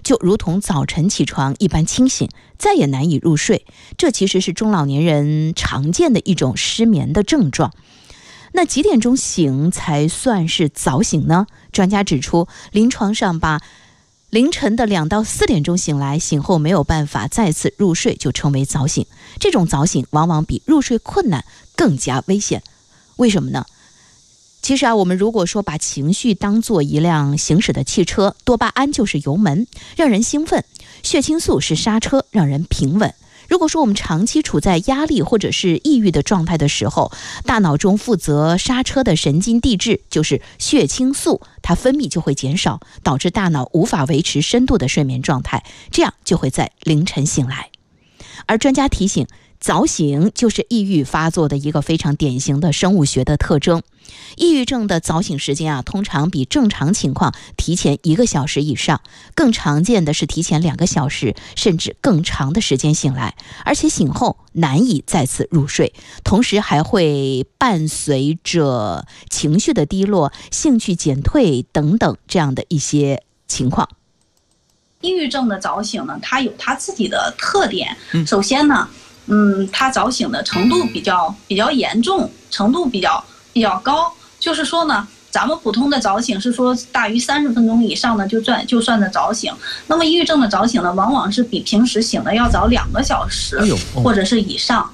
就如同早晨起床一般清醒，再也难以入睡。这其实是中老年人常见的一种失眠的症状。那几点钟醒才算是早醒呢？专家指出，临床上把凌晨的2到4点钟醒来，醒后没有办法再次入睡，就称为早醒。这种早醒往往比入睡困难更加危险。为什么呢？其实我们如果说把情绪当作一辆行驶的汽车，多巴胺就是油门，让人兴奋；血清素是刹车，让人平稳。如果说我们长期处在压力或者是抑郁的状态的时候，大脑中负责刹车的神经递质就是血清素，它分泌就会减少，导致大脑无法维持深度的睡眠状态，这样就会在凌晨醒来。而专家提醒，早醒就是抑郁发作的一个非常典型的生物学的特征。抑郁症的早醒时间通常比正常情况提前1个小时以上，更常见的是提前2个小时，甚至更长的时间醒来，而且醒后难以再次入睡，同时还会伴随着情绪的低落、兴趣减退等等这样的一些情况。 抑郁症的早醒呢，它有它自己的特点。首先呢，它早醒的程度比较严重，程度比较高。就是说呢，咱们普通的早醒是说大于30分钟以上呢就算的早醒。那么抑郁症的早醒呢，往往是比平时醒的要早2个小时，或者是以上。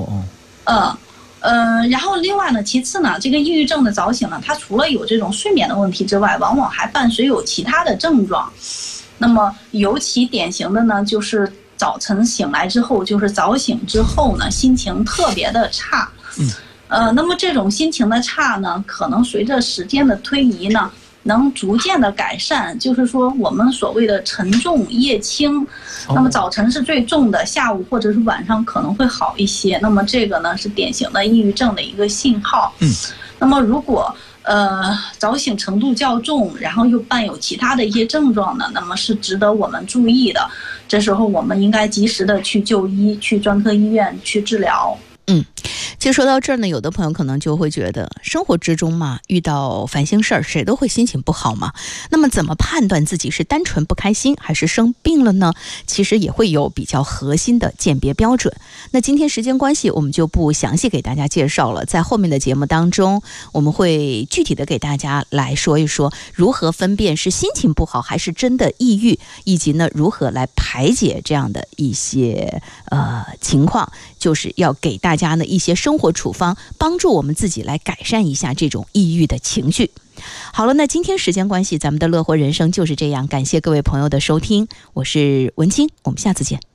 然后另外呢，其次呢，这个抑郁症的早醒呢，它除了有这种睡眠的问题之外，往往还伴随有其他的症状。那么尤其典型的呢，就是早晨醒来之后，就是早醒之后呢，心情特别的差。那么这种心情的差呢，可能随着时间的推移呢，能逐渐的改善。就是说我们所谓的晨重夜轻，那么早晨是最重的，下午或者是晚上可能会好一些。那么这个呢，是典型的抑郁症的一个信号。那么如果早醒程度较重，然后又伴有其他的一些症状呢，那么是值得我们注意的。这时候我们应该及时的去就医，去专科医院去治疗。 其实说到这儿呢，有的朋友可能就会觉得，生活之中嘛，遇到烦心事儿，谁都会心情不好嘛。那么怎么判断自己是单纯不开心还是生病了呢？其实也会有比较核心的鉴别标准。那今天时间关系，我们就不详细给大家介绍了，在后面的节目当中，我们会具体的给大家来说一说，如何分辨是心情不好还是真的抑郁，以及呢如何来排解这样的一些情况，就是要给大家呢一些生活处方，帮助我们自己来改善一下这种抑郁的情绪。好了，那今天时间关系，咱们的乐活人生就是这样，感谢各位朋友的收听，我是文清，我们下次见。